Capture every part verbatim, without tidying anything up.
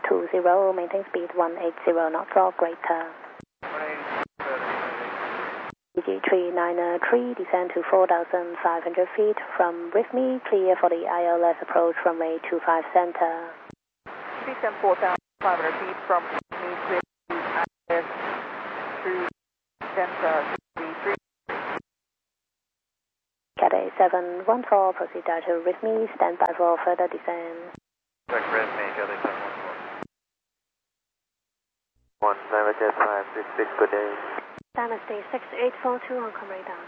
two zero, maintain speed one eighty knots or greater. D G three nine three, descend to four thousand five hundred feet. From with me, clear for the I L S approach runway two five center. Descend four thousand five hundred feet from me, clear to I L S through center three three. Cathay seven one four, proceed to with me, stand by for further descent. Check with me, Cathay seven one four. one nine Jet five six six, good day. Dynasty six eight four two, Hong Kong radar.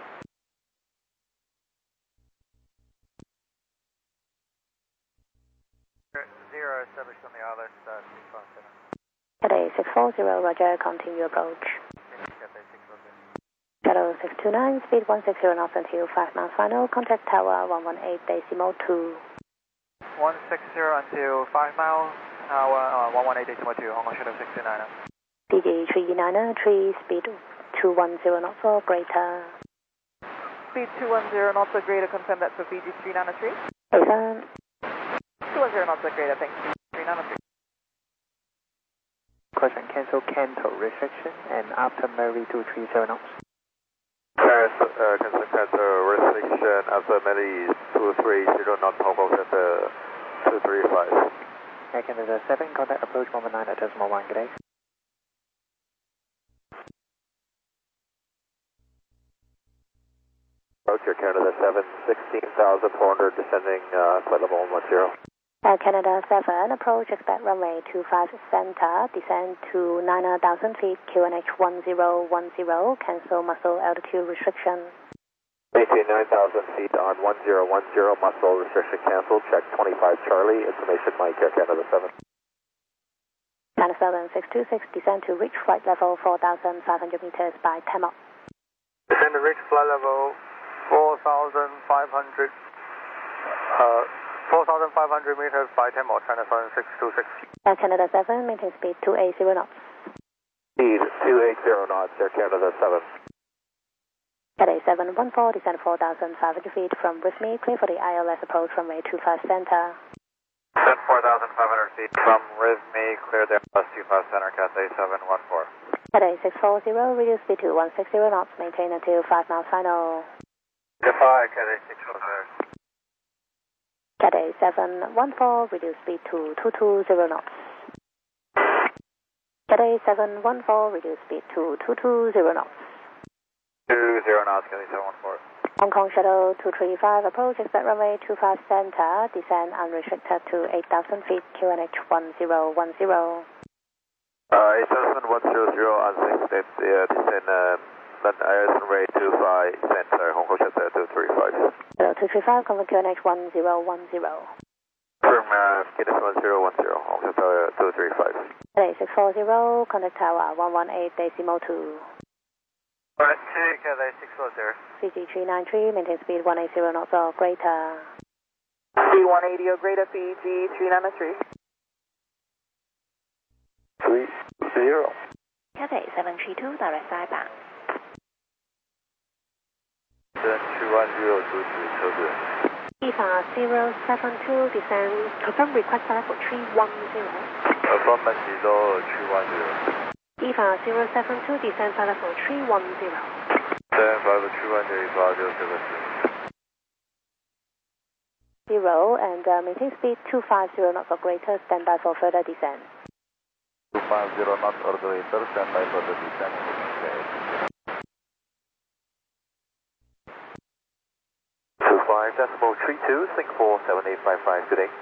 Zero, established on the I L S uh, six five seven. Cathay six four zero, roger, continue approach. Cathay six four zero. Shadow six two nine, speed one sixty knots until five miles final, contact tower one one eight decimal two. one sixty until five miles, tower uh, one one eight decimal two, Hong Kong Shadow six two nine. D G three nine three, speed two one zero knots or greater. Speed two one zero knots or greater, confirm that for V G three nine three. Listen. two one zero knots or greater, thanks. three nine three. Question, cancel Canto restriction and after Mary two three zero knots. Cancel, uh, cancel Canto restriction after Mary two three zero knots, Hong Kong Center two three five. Air Canada seven, contact approach one one nine at decimal one, good day. Approach Air Canada seven, sixteen thousand four hundred, descending uh, flight level one one zero. Air Canada seven, approach expect runway two five center, descend to nine thousand feet, Q N H one zero one zero, cancel muscle altitude restriction. Maintain nine thousand feet on one zero one zero, muscle restriction canceled, check twenty-five Charlie, information Mike, Air Canada seven. Canada seven six two six, descend to reach flight level four thousand five hundred meters by ten knots. Descend to reach flight level four thousand five hundred, uh, four thousand five hundred meters by ten knots, China seven six two six. Air Canada seven, maintain speed two eighty knots. Speed two eighty knots, Air Canada seven. Cathay seven one four, descend four thousand five hundred feet. From with me, clear for the I L S approach runway two five center. Descend four thousand five hundred feet. From with me, clear the I L S two five center, Cathay seven one four. Cathay six four zero, reduce speed to one sixty knots, maintain until five miles final. Goodbye, Cathay six four zero. Cathay seven one four, reduce speed to two two zero knots. Cathay seven one four, reduce speed to two two zero knots. two zero knots, Cathay seven one four. Hong Kong Shuttle two three five, approach expect runway two five center, descend unrestricted to eight thousand feet, Q N H one zero one zero. Uh, eight thousand one hundred, unrestricted, uh, descend, uh, runway two five center, Hong Kong Shuttle two three five. Shuttle two three five, confirm Q N H one zero one zero. From, uh, Q N H one zero one zero, Hong Kong Shuttle two three five. Cathay six four zero, contact tower one one eight decimal two. Alright, Cathay six four zero. V G three nine three, maintain speed one eighty knots or greater. Speed one eighty or greater, V G three nine three. three zero. Cathay seven three two, direct flight back. Then two one zero two three, Children. EVA zero seven two, descend, confirm request level three one zero. Affirmative zero two one zero. EVA zero seven two, descend flight level three one zero. Then five two one zero five zero seven two. Zero and uh, maintain speed two five zero knots or greater, stand by for further descent. two five zero knots or greater, stand by for the descent. two five decimal three two, Singapore seven eight five five, good day.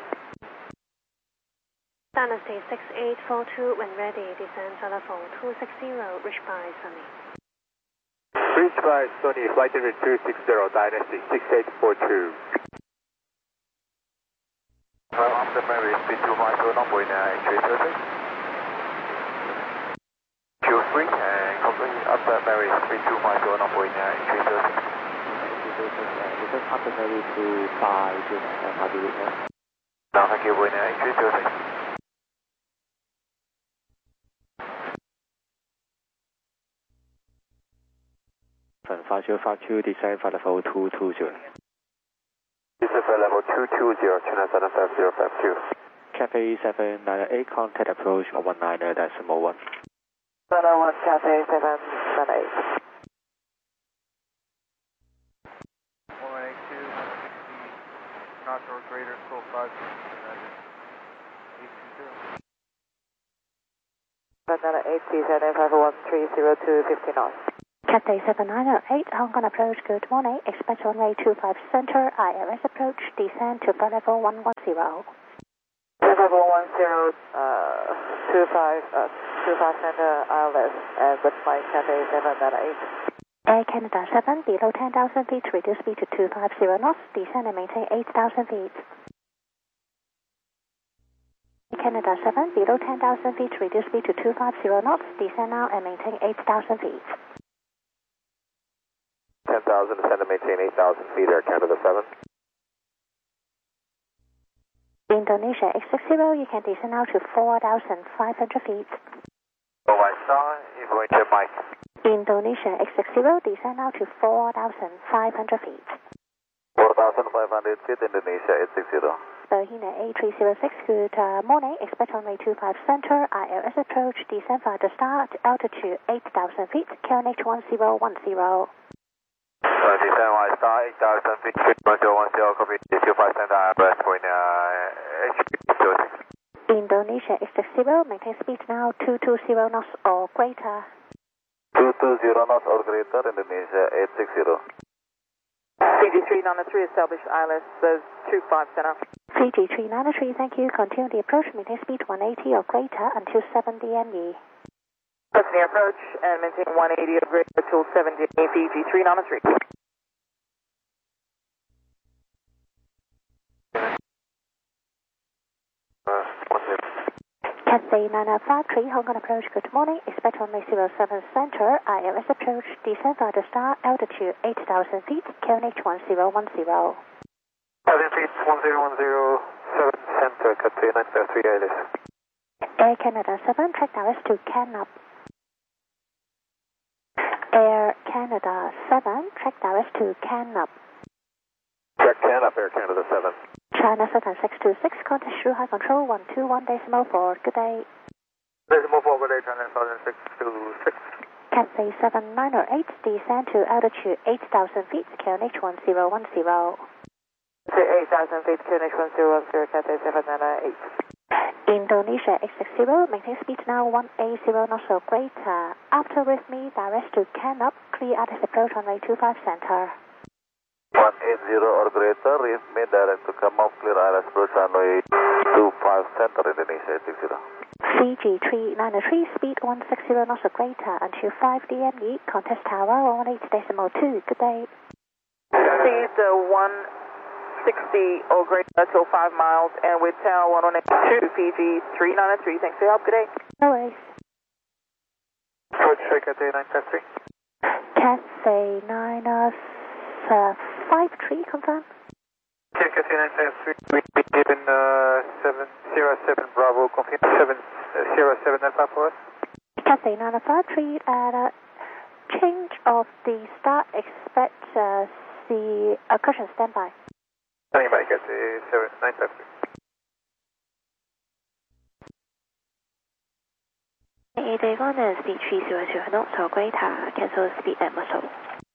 Dynasty six eight four two, when ready, descend flight level two six zero, reach by Sunny. Reach by Sunny, flight level two six zero, Dynasty six eight four two. Well, after Mary, speed two five zero, not going uh, entry surface. Q three, and complete after Mary, speed two five zero, not going uh, entry surface. Because after Mary two five zero, and how do you know? Now, thank you, going uh, entry surface. five zero five two, descend flight level two two zero. This is flight level two two zero, China seven five zero five two. Cathay seven nine eight, contact approach one nine decimal one. one oh one Cathay seven nine eight. one eighty-two, one sixty, knots or greater, slow five, United eight two zero. seven nine eight, C Z N five one three zero two, fifty knots. Cathay seven nine eight, Hong Kong approach, good morning. Expect runway two five center, I L S approach, descend to flight level one one zero. Flight level one zero, uh, two five, uh, two five center, I L S, and with flight Cathay seven nine eight. Air Canada seven, below ten thousand feet, reduce speed to two five zero knots, descend and maintain eight thousand feet. Air Canada seven, below ten thousand feet, reduce speed to two five zero knots, descend now and maintain eight thousand feet. ten thousand, descend and maintain eight thousand feet, Air Canada seven. Indonesia X six zero, you can descend now to four thousand five hundred feet. Oh, I saw, you're going to Mike. Indonesia X six zero, descend now to four thousand five hundred feet. four thousand five hundred feet, Indonesia eight six zero. Berhina A three zero six, good uh, morning. Expect runway two five center, I L S approach, descend via the start, altitude eight thousand feet, Q N H one zero one zero. Uh, descend Y star eight thousand feet, one zero one zero, copy two five center, I M S point, uh, H P two six. Indonesia X six zero, maintain speed now two two zero knots or greater. two two zero knots or greater, Indonesia eight six zero. Fiji three nine three, established I L S, says two five center. Fiji three nine three, thank you. Continue the approach, maintain speed one eighty or greater until seventy M E. Continue approach and maintain one eighty or greater till seventy M E, Fiji three nine three. Cathay nine five three, Hong Kong approach, good morning. Expect runway zero seven center, I L S approach, descend via the star, altitude eight thousand feet, Q N H one zero one zero. Thousand feet, one zero one zero, seven center, Cathay nine five three, I L S. Air Canada seven, track R S to Canop. Air Canada seven, track R S to Canop. Check Canada, Air Canada seven. China Southern six two six, contact Shanghai Control one two one decimal four, good day. Decimal four, good day, China Southern six two six. Cathay seven nine eight, descend to altitude eight thousand feet, Q N H one zero one zero. eight thousand feet, Q N H one zero one zero, Cathay seven nine eight. Indonesia X six zero, maintain speed now one eighty knots or greater. After with me, direct to Canop, clear at approach runway two five center. one eighty or greater, reef me direct to come off, clear I L S approach runway two five center, Indonesia eight six zero. Fiji three nine three, speed one sixty knots or greater until five D M E, contest tower one eighty decimal two, good day. Speed uh, one sixty or greater till five miles, and with tower one one eight two, Fiji three nine three, thanks for your help, good day. No worries. Approach Cathay nine five three. Cathay nine five three, confirm. Okay, Cathay nine five three, we be given uh, seven zero seven Bravo, confirm seven zero seven Alpha for us. Cathay nine five three, at a change of the start, expect uh, the uh, cushion standby. Standing by, Cathay seven nine five three. They want to speed three hundred knots or greater, cancel speed at muscle.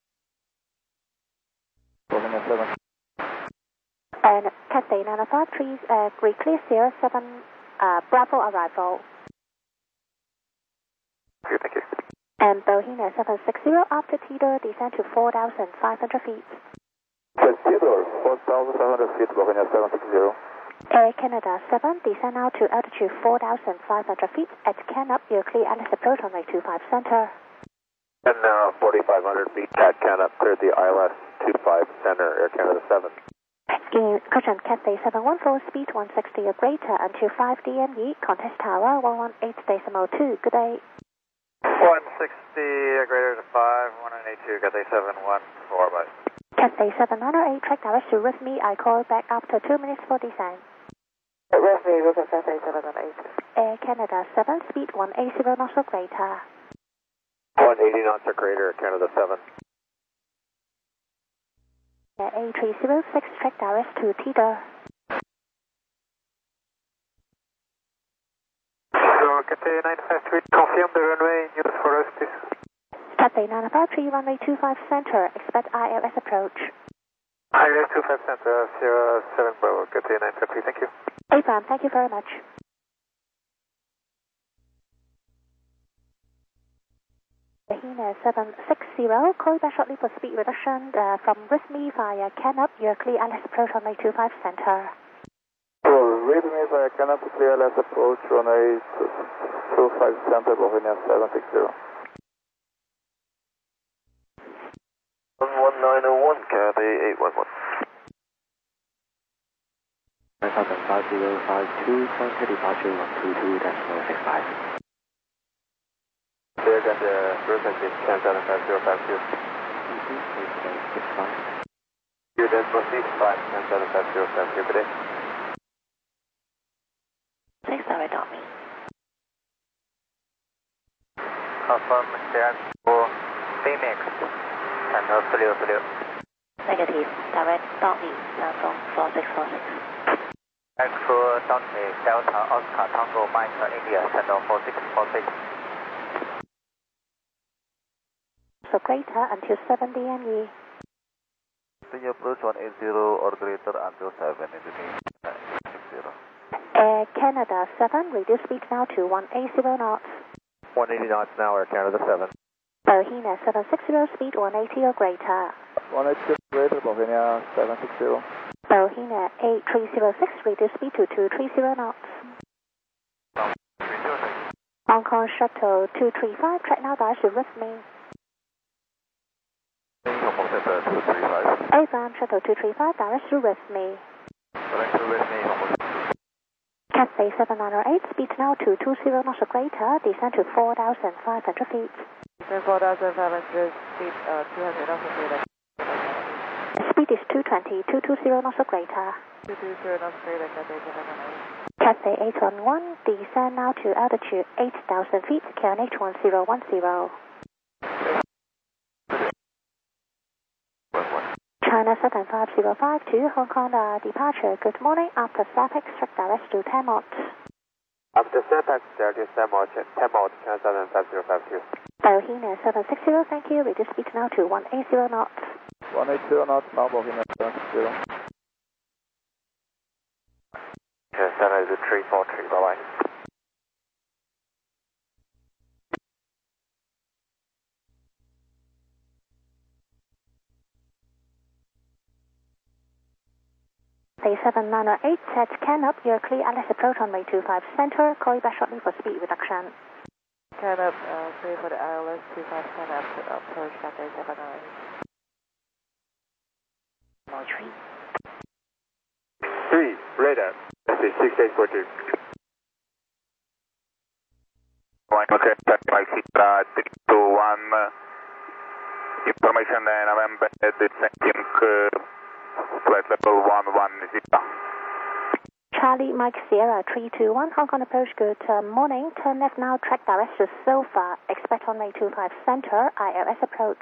And Cathay nine five three, uh, clear zero seven uh, Bravo arrival. Okay, thank you. And Berhina seven six zero, after Tito, descend to four thousand five hundred feet. Theodore, four thousand five hundred feet, Berhina seven six zero. Air Canada seven, descend now to altitude four thousand five hundred feet. At Canop, you're clear at approach runway two five center. And now forty-five hundred feet, Cat Canada, clear the I L S two five center, Air Canada seven. In Cushion Cathay seven one four, speed one sixty or greater until five D M E, contest tower one one eight decimal two, good day. one sixty greater than five, one eighty-two, Cathay seven one four, bye. Cathay seven nine eight, track direct to with me, I call back after two minutes for descent. With me, with Cathay seven nine eight. Air Canada seven, speed one eighty knots or greater. one eighty knots or greater, Canada seven. A three zero six, track direct to Tito. Cathay nine five three, confirm the runway, news for us please. Cathay nine five three, runway two five center, expect I L S approach. I L S two five center, Sierra seven Bravo, Cathay nine five three, thank you. Abraham, thank you very much. Bahina seven six zero, call back shortly for speed reduction uh, from with me via Canup, your clear I L S approach runway two five center. With me via Canup, clear I L S approach runway two five center, Bahina seven six zero. one nine oh one, Cathay eight one one. nine seven five zero five two, current departure one two two decimal six five. Clear at the frequency ten seven five zero five two. six five. Clear decimal six five, ten seven five zero five two, good day. Please direct on me. Confirm stand for Phoenix. And no clear, clear. Negative, direct dot me, Samsung four six four six. Actual Dante Delta Oscar Tango Mike India, channel four six four six. So greater until seven D M E. Continue approach one eight zero or greater until seven Indonesia six zero. Air Canada seven, reduce speed now to one eighty knots. one eighty knots an hour, Canada seven. Bahina seven six zero, speed one eighty or greater. one eighty greater, Bahina seven six zero. Bahina eight three zero six, reduce speed to two thirty knots. Hong Kong Shuttle two three five, track now dash with me. Hong Kong Center two three five. Avan Shuttle two three five, direct through with me. Direct through with me, Hong Kong. Cathay seven nine eight, speed now to two zero knots or greater, descend to four thousand five hundred feet. four thousand five hundred feet, uh, two hundred knots or greater. Speed is two twenty, two twenty knots or greater. two twenty knots greater, Cathay seven nine eight. Cathay eight one one, descend now to altitude eight thousand feet, Q N H one zero one zero. China seven five zero five two, Hong Kong uh, departure, good morning, after SAPEX, track direct to ten knots. After SAPEX, direct to ten knots, ten knots, Canada seven five zero five two. Bahina seven six zero, thank you, reduce speed now to one eighty knots. one eighty knots now, Bahina seven six zero. Okay, Center is three four three, bye bye. Day seven nine eight, set Canup, your clear I L S approach on runway two five center, call you back shortly for speed reduction. Canup, uh, clear for the I L S two five Canup, approach Cathay seven nine eight. Three. Three, radar, S A six eight four two. One, okay, Mike Sierra three two one. Information then, I'm embedded, descending, flight level one one zero. Charlie Mike Sierra three two one, Hong Kong approach, good uh, morning, turn left now, track direct to SOFA, expect runway two five center, I L S approach.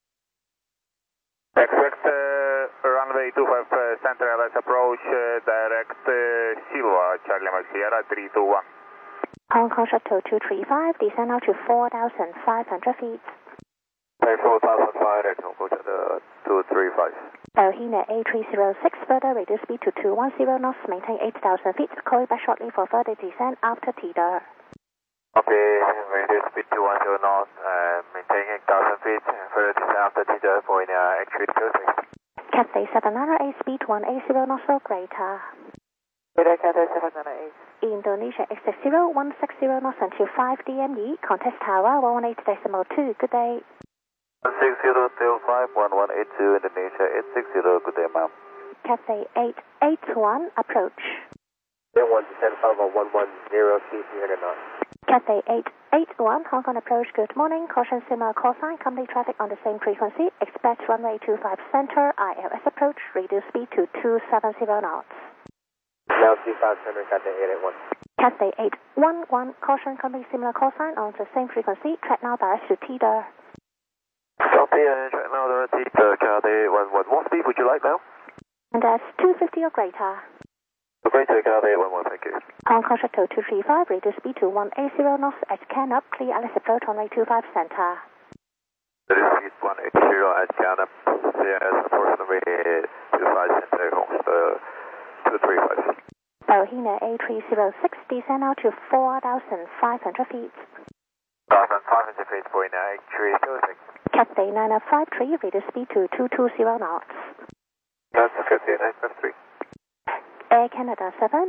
Expect uh, runway two five uh, center, I L S approach, uh, direct uh, Silva, Charlie Mike Sierra three two one. Hong Kong Shuttle two three five, descend now to four thousand five hundred feet. four thousand five hundred, Hong Kong Shuttle two three five. Bahina eight three zero six, further reduce speed to two ten knots, maintain eight thousand feet, call you back shortly for further descent after T D R. Okay, reduce speed to one zero knots, uh, maintain eight thousand feet, further descent after T D R for in uh, X three zero six. Cathay seven nine eight, speed one eighty knots or greater. Radar Cathay seven nine eight. Indonesia X six zero one six zero knots until five D M E, contest tower one one eight decimal two, good day. one six zero till five one one eight two, Indonesia eight six zero, good day ma'am. Cathay eight eight one, approach. Then one descent five one one zero, C three hundred knots. Cathay eight eight one, Hong Kong approach, good morning, caution similar call sign, company traffic on the same frequency, expect runway two five center, I L S approach, reduce speed to two seventy knots. Now two five center, Cathay eight eight one. Cathay eight one one, caution company similar call sign on the same frequency, track now direct to T D R. Copy, and track now direct to Cathay one one. What speed would you like now? And that's two fifty or greater. Great, Canada eight one one, thank you. Hong Kong Shuttle two three five, reduce speed to one eight zero knots at Canop, clear Alice approach runway two five center. Reduce speed one eight zero at Canop, clear Alice approach runway two five center, Hong Kong two three five. Bohina A three zero six, descend out to four thousand five hundred feet. four thousand five hundred feet, Bohina A three zero six. Cathay nine five three, reduce speed to two two zero knots. That's fifty nine five three. Air Canada seven.